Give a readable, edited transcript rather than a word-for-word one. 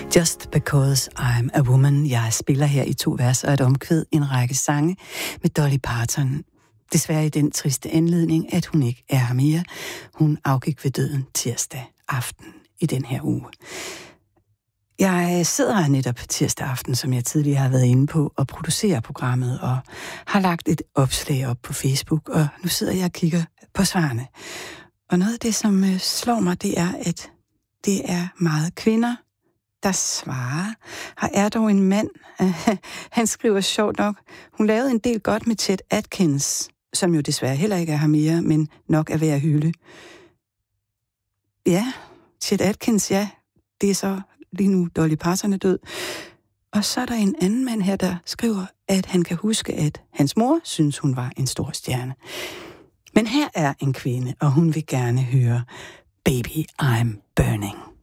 Just Because I'm a Woman. Jeg spiller her i 2 vers og et omkvæd en række sange med Dolly Parton. Desværre i den triste anledning, at hun ikke er her mere. Hun afgik ved døden tirsdag aften i den her uge. Jeg sidder her netop tirsdag aften, som jeg tidligere har været inde på, og producerer programmet og har lagt et opslag op på Facebook, og nu sidder jeg og kigger på svarene. Og noget af det, som slår mig, det er, at det er meget kvinder, der svarer. Her er dog en mand, han skriver sjovt nok, hun lavede en del godt med Chet Atkins, som jo desværre heller ikke er her mere, men nok er ved at hylde. Ja, Chet Atkins, ja, det er så lige nu Dolly Parton er død. Og så er der en anden mand her, der skriver, at han kan huske, at hans mor synes, hun var en stor stjerne. Men her er en kvinde, og hun vil gerne høre Baby I'm Burning.